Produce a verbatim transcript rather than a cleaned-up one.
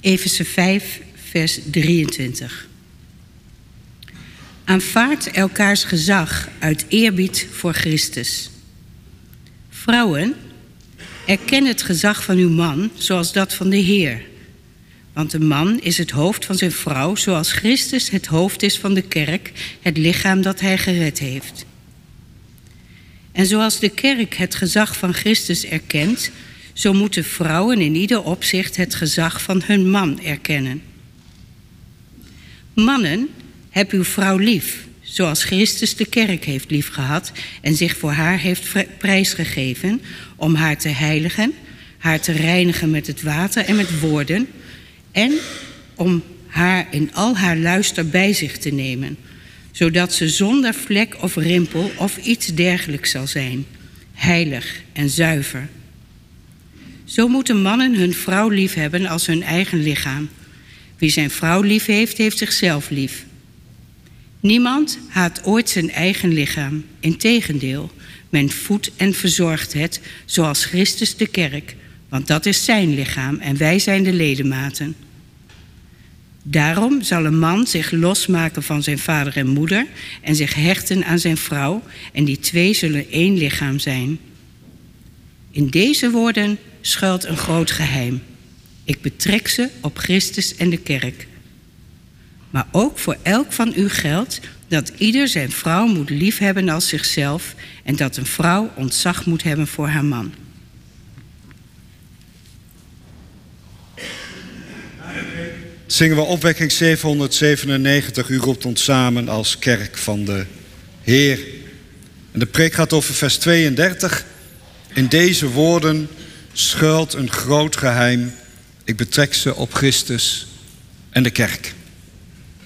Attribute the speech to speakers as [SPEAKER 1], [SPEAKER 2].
[SPEAKER 1] Efeze vijf, vers drieëntwintig. Aanvaard elkaars gezag uit eerbied voor Christus. Vrouwen, erken het gezag van uw man zoals dat van de Heer. Want de man is het hoofd van zijn vrouw, zoals Christus het hoofd is van de kerk, het lichaam dat hij gered heeft. En zoals de kerk het gezag van Christus erkent, zo moeten vrouwen in ieder opzicht het gezag van hun man erkennen. Mannen, heb uw vrouw lief, zoals Christus de kerk heeft liefgehad en zich voor haar heeft prijsgegeven, om haar te heiligen, haar te reinigen met het water en met woorden, en om haar in al haar luister bij zich te nemen, zodat ze zonder vlek of rimpel of iets dergelijks zal zijn, heilig en zuiver. Zo moeten mannen hun vrouw lief hebben als hun eigen lichaam. Wie zijn vrouw lief heeft, heeft zichzelf lief. Niemand haat ooit zijn eigen lichaam. Integendeel, men voedt en verzorgt het, zoals Christus de kerk, want dat is zijn lichaam en wij zijn de ledematen. Daarom zal een man zich losmaken van zijn vader en moeder en zich hechten aan zijn vrouw, en die twee zullen één lichaam zijn. In deze woorden schuilt een groot geheim. Ik betrek ze op Christus en de kerk. Maar ook voor elk van u geldt dat ieder zijn vrouw moet liefhebben als zichzelf en dat een vrouw ontzag moet hebben voor haar man.
[SPEAKER 2] Zingen we opwekking zevenhonderdzevenennegentig. U roept ons samen als kerk van de Heer. En de preek gaat over vers tweeëndertig. In deze woorden schuilt een groot geheim. Ik betrek ze op Christus en de kerk.